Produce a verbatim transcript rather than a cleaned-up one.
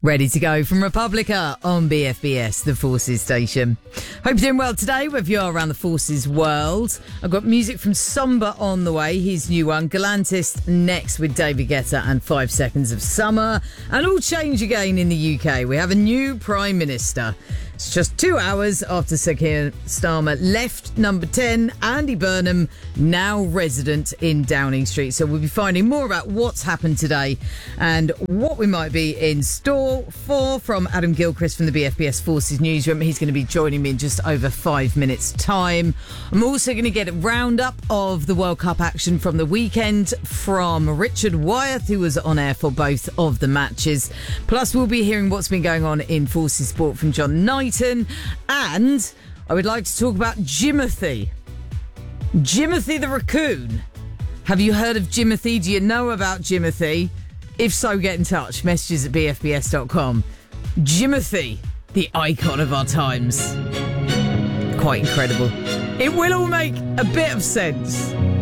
Ready to go from Republica on B F B S, the Forces station. Hope you're doing well today, wherever you are around the Forces world. I've got music from Somber on the way, his new one. Galantis next with David Guetta and Five Seconds of Summer. And all change again in the U K. We have a new Prime Minister. It's just two hours after Sir Keir Starmer left number ten, Andy Burnham, now resident in Downing Street. So we'll be finding more about what's happened today and what we might be in store for from Adam Gilchrist from the B F B S Forces newsroom. He's going to be joining me in just over five minutes' time. I'm also going to get a roundup of the World Cup action from the weekend from Richard Wyeth, who was on air for both of the matches. Plus, we'll be hearing what's been going on in Forces sport from John Knight. And I would like to talk about Jimothy. Jimothy the raccoon. Have you heard of Jimothy? Do you know about Jimothy? If so, get in touch. Messages at b f b s dot com. Jimothy, the icon of our times. Quite incredible. It will all make a bit of sense